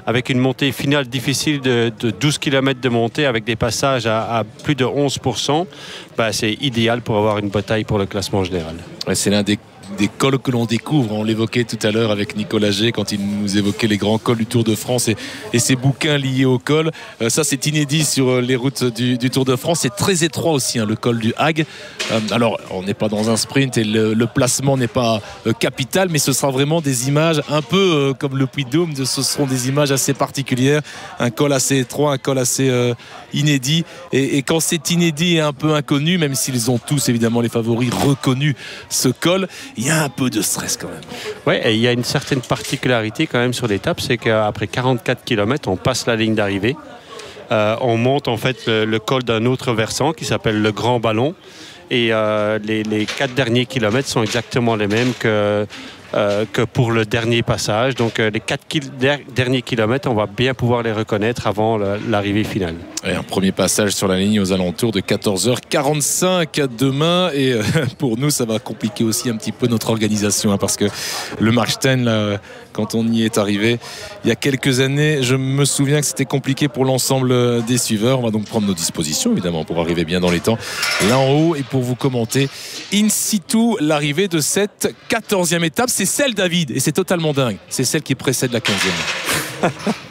avec une montée finale difficile de 12 km de montée avec des passages à plus de 11%, c'est idéal pour avoir une bataille pour le classement général. Ouais, c'est l'un des cols que l'on découvre. On l'évoquait tout à l'heure avec Nicolas G quand il nous évoquait les grands cols du Tour de France et ses bouquins liés au col. Ça, c'est inédit sur les routes du Tour de France. C'est très étroit aussi, le col du Hag. Alors, on n'est pas dans un sprint et le placement n'est pas capital, mais ce sera vraiment des images un peu comme le Puy-de-Dôme. Ce seront des images assez particulières. Un col assez étroit, un col assez inédit. Et quand c'est inédit et un peu inconnu, même s'ils ont tous, évidemment, les favoris reconnu ce col, il y a un peu de stress quand même. Oui, et il y a une certaine particularité quand même sur l'étape, c'est qu'apré 44 km, on passe la ligne d'arrivée. On monte en fait le col d'un autre versant qui s'appelle le Grand Ballon. Et les 4 derniers kilomètres sont exactement les mêmes que pour le dernier passage. Donc les 4 derniers kilomètres, on va bien pouvoir les reconnaître avant l'arrivée finale. Et un premier passage sur la ligne aux alentours de 14h45 demain. Et pour nous, ça va compliquer aussi un petit peu notre organisation, parce que le Markstein, là, quand on y est arrivé il y a quelques années, je me souviens que c'était compliqué pour l'ensemble des suiveurs. On va donc prendre nos dispositions, évidemment, pour arriver bien dans les temps là en haut et pour vous commenter in situ l'arrivée de cette 14e étape. C'est celle, David, et c'est totalement dingue, c'est celle qui précède la 15e.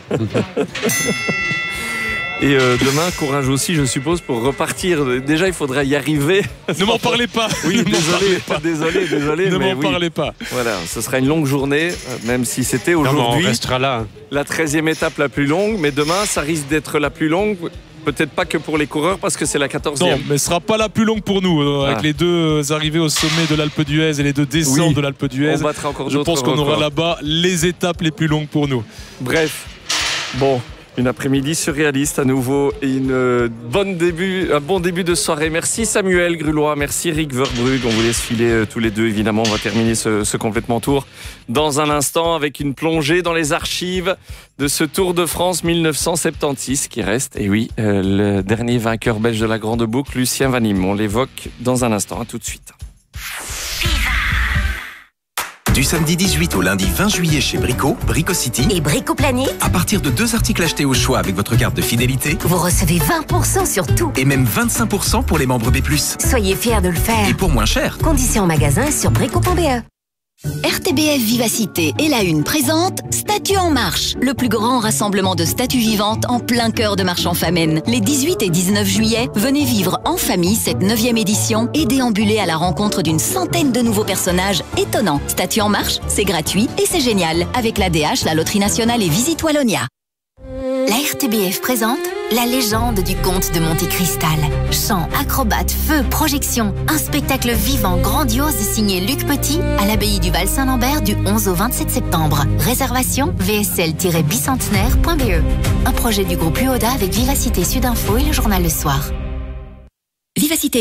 Et demain, courage aussi, je suppose, pour repartir. Déjà, il faudra y arriver. Ne m'en parlez pas. Oui, désolé. Ne m'en parlez pas. Voilà, ce sera une longue journée, même si c'était aujourd'hui. On restera là. La 13e étape la plus longue, mais demain, ça risque d'être la plus longue. Peut-être pas que pour les coureurs, parce que c'est la 14e. Non, mais ce sera pas la plus longue pour nous, avec les deux arrivées au sommet de l'Alpe d'Huez et les deux descentes de l'Alpe d'Huez. On battra encore Je d'autres pense qu'on aura records là-bas les étapes les plus longues pour nous. Bref, bon, une après-midi surréaliste à nouveau et un bon début de soirée. Merci Samuel Grulois, merci Rick Verbrugge. On vous laisse filer tous les deux, évidemment. On va terminer ce complètement tour dans un instant avec une plongée dans les archives de ce Tour de France 1976 qui reste. Et oui, le dernier vainqueur belge de la Grande Boucle, Lucien Van Impe. On l'évoque dans un instant. À tout de suite. Du samedi 18 au lundi 20 juillet chez Brico, Brico City et Brico Planet. À partir de 2 articles achetés au choix avec votre carte de fidélité, vous recevez 20% sur tout. Et même 25% pour les membres B+. Soyez fiers de le faire. Et pour moins cher. Conditions en magasin sur brico.be. RTBF Vivacité et la Une présente Statues en marche, le plus grand rassemblement de statues vivantes en plein cœur de Marche-en-Famenne. Les 18 et 19 juillet, venez vivre en famille cette 9e édition et déambuler à la rencontre d'une centaine de nouveaux personnages étonnants. Statues en marche, c'est gratuit et c'est génial, avec l'ADH, la Loterie Nationale et Visite Wallonia. La RTBF présente La légende du comte de Monte Cristal. Chants, acrobates, feux, projections. Un spectacle vivant, grandiose signé Luc Petit à l'abbaye du Val-Saint-Lambert du 11 au 27 septembre. Réservation vsl-bicentenaire.be. Un projet du groupe UODA avec Vivacité Sud Info et le journal Le Soir. Vivacité